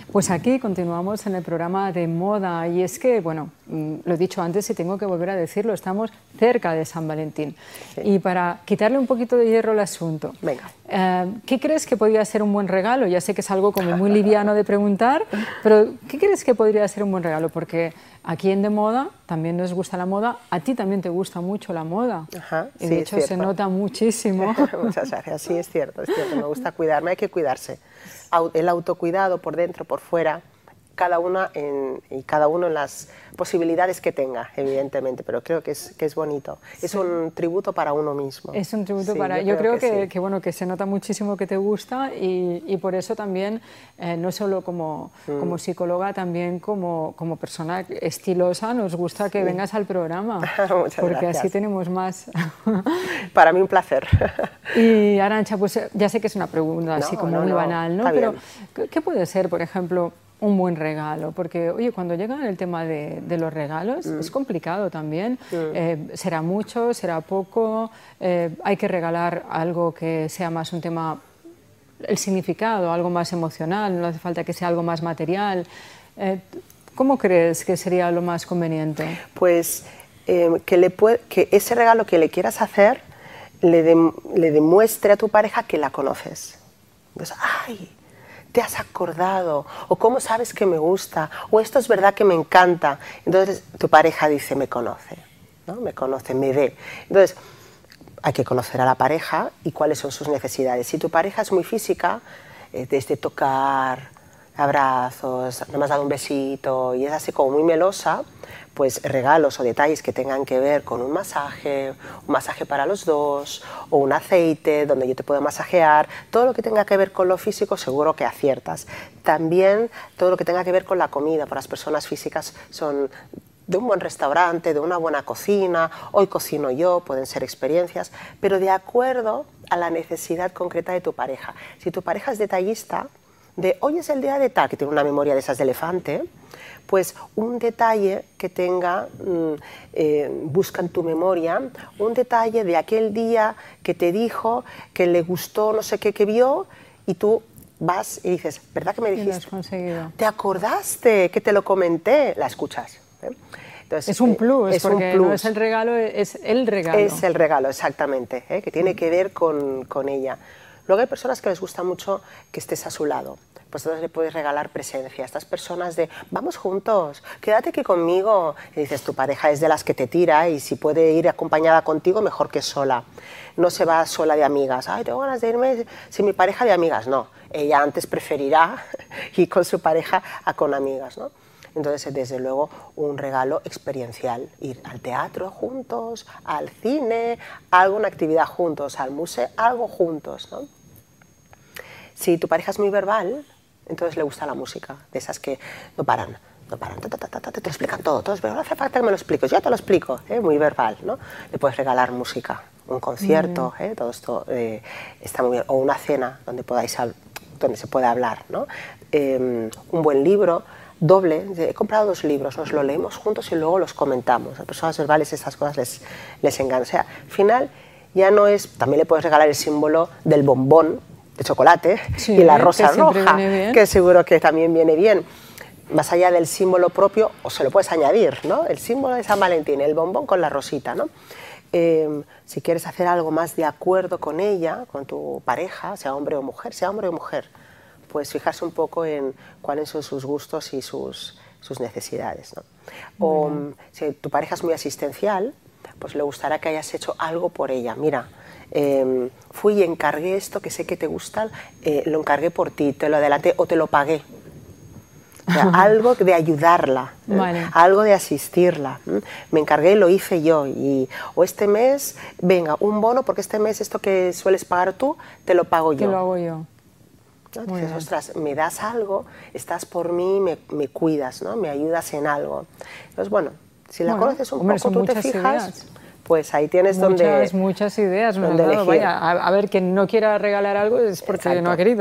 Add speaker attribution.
Speaker 1: Pues aquí continuamos en el programa de moda y es que, bueno, lo he dicho antes y tengo que volver a decirlo, estamos cerca de San Valentín. Sí. Y para quitarle un poquito de hierro al asunto,
Speaker 2: venga.
Speaker 1: ¿Qué crees que podría ser un buen regalo? Ya sé que es algo como muy liviano de preguntar, pero ¿qué crees que podría ser un buen regalo? Porque aquí en De Moda también nos gusta la moda, a ti también te gusta mucho la moda.
Speaker 2: Ajá,
Speaker 1: y de hecho se nota muchísimo.
Speaker 2: Muchas gracias, sí, es cierto, me gusta cuidarme, hay que cuidarse. El autocuidado por dentro, por fuera, cada uno en las posibilidades que tenga, evidentemente, pero creo que es bonito. Sí. Es un tributo para uno mismo.
Speaker 1: Es un tributo para... Yo creo que, bueno, que se nota muchísimo que te gusta y por eso también, no solo como psicóloga, también como persona estilosa, nos gusta que vengas al programa.
Speaker 2: Muchas
Speaker 1: porque
Speaker 2: gracias.
Speaker 1: Así tenemos más.
Speaker 2: Para mí un placer.
Speaker 1: Y Arantxa, pues ya sé que es una pregunta así como muy banal, ¿no? Pero ¿qué puede ser, por ejemplo, un buen regalo? Porque, oye, cuando llega el tema de los regalos, es complicado también. Será mucho, será poco, hay que regalar algo que sea más un tema, el significado, algo más emocional, no hace falta que sea algo más material. ¿Cómo crees que sería lo más conveniente?
Speaker 2: Pues que ese regalo que le quieras hacer le demuestre a tu pareja que la conoces. Entonces, ¡ay! ¿Te has acordado? ¿O cómo sabes que me gusta? ¿O esto es verdad que me encanta? Entonces tu pareja dice, me conoce, ¿no? Me conoce, me ve. Entonces hay que conocer a la pareja y cuáles son sus necesidades. Si tu pareja es muy física, desde tocar, abrazos, nada más dar un besito y es así como muy melosa, pues regalos o detalles que tengan que ver con un masaje para los dos, o un aceite donde yo te puedo masajear, todo lo que tenga que ver con lo físico seguro que aciertas. También todo lo que tenga que ver con la comida, por las personas físicas son de un buen restaurante, de una buena cocina, hoy cocino yo, pueden ser experiencias, pero de acuerdo a la necesidad concreta de tu pareja. Si tu pareja es detallista, de hoy es el día de tal, que tiene una memoria de esas de elefante, pues un detalle que tenga, busca en tu memoria, un detalle de aquel día que te dijo que le gustó no sé qué que vio y tú vas y dices, ¿verdad que me dijiste?
Speaker 1: Y lo has conseguido.
Speaker 2: ¿Te acordaste que te lo comenté? La escuchas. Entonces,
Speaker 1: es un plus,
Speaker 2: es
Speaker 1: porque
Speaker 2: un plus.
Speaker 1: No es el regalo, es el regalo.
Speaker 2: Es el regalo, exactamente, que tiene que ver con ella. Luego hay personas que les gusta mucho que estés a su lado, pues entonces le puedes regalar presencia. Estas personas de, vamos juntos, quédate aquí conmigo. Y dices, tu pareja es de las que te tira y si puede ir acompañada contigo, mejor que sola. No se va sola de amigas, ay, tengo ganas de irme sin mi pareja de amigas. No, ella antes preferirá ir con su pareja a con amigas, ¿no? Entonces, desde luego, un regalo experiencial, ir al teatro juntos, al cine, a alguna actividad juntos, al museo, algo juntos, ¿no? Si tu pareja es muy verbal, entonces le gusta la música, de esas que no paran, te lo explican todo, pero no hace falta que me lo expliques, yo te lo explico, muy verbal, ¿no? Le puedes regalar música, un concierto, todo esto está muy bien, o una cena donde se pueda hablar, ¿no? Un buen libro, doble, he comprado 2 libros, nos lo leemos juntos y luego los comentamos. A las personas verbales esas cosas les engañan. O sea, al final ya no es, también le puedes regalar el símbolo del bombón de chocolate y la rosa roja, que seguro que también viene bien. Más allá del símbolo propio, o se lo puedes añadir, ¿no? El símbolo de San Valentín, el bombón con la rosita, ¿no? Si quieres hacer algo más de acuerdo con ella, con tu pareja, sea hombre o mujer, pues fijarse un poco en cuáles son sus gustos y sus necesidades, ¿no? O si tu pareja es muy asistencial, pues le gustará que hayas hecho algo por ella. Mira, fui y encargué esto que sé que te gusta, lo encargué por ti, te lo adelanté o te lo pagué. O sea, algo de ayudarla, algo de asistirla. Me encargué y lo hice yo. O este mes, venga, un bono, porque este mes esto que sueles pagar tú, te lo pago yo.
Speaker 1: Te lo hago yo.
Speaker 2: ¿No? Dices, ostras, me das algo, estás por mí, me cuidas, ¿no? Me ayudas en algo. Entonces, bueno, si la conoces un poco, tú te fijas, pues ahí tienes
Speaker 1: muchas ideas.
Speaker 2: donde elegir.
Speaker 1: Vaya, a ver, quien no quiera regalar algo es porque no ha querido.